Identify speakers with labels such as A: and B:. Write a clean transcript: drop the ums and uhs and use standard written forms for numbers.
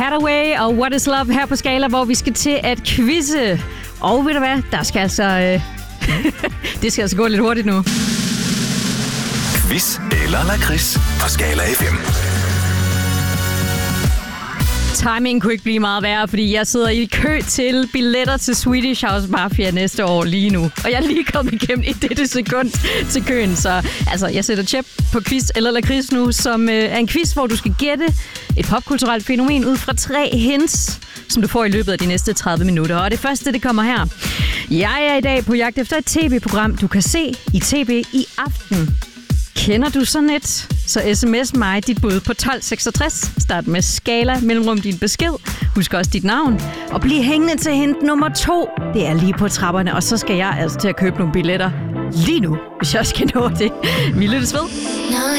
A: Hathaway og What is Love her på Skala, hvor vi skal til at quizze. Og ved du hvad, der skal altså... det skal altså gå lidt hurtigt nu.
B: Quiz eller lakrids på Skala FM.
A: Timing kunne ikke blive meget værre, fordi jeg sidder i kø til billetter til Swedish House Mafia næste år lige nu. Og jeg er lige kommet igennem i dette sekund til køen. Så altså, jeg sætter tjep på quiz eller lakrids nu, som er en quiz, hvor du skal gætte et popkulturelt fænomen ud fra 3 hints, som du får i løbet af de næste 30 minutter. Og det første, det kommer her. Jeg er i dag på jagt efter et tv-program, du kan se i tv i aften. Kender du sådan et? Så sms mig dit bud på 1266. Start med Skala, mellemrum din besked. Husk også dit navn. Og bliv hængende til hint nummer 2. Det er lige på trapperne, og så skal jeg altså til at købe nogle billetter lige nu, hvis jeg skal nå det. Vi lyttes ved.